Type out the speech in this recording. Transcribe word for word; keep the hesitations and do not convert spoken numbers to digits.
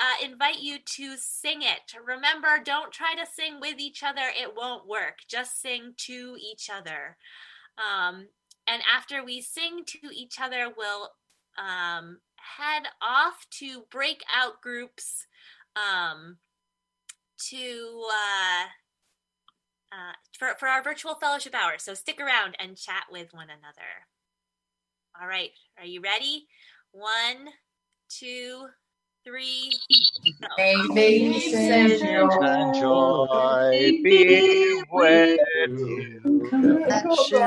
uh, invite you to sing it. Remember, don't try to sing with each other. It won't work. Just sing to each other. Um, and after we sing to each other, we'll um, head off to breakout groups um, to uh, uh, for, for our virtual fellowship hour. So stick around and chat with one another. All right. Are you ready? One, two, three. Go. May peace and joy joy be with you. that shall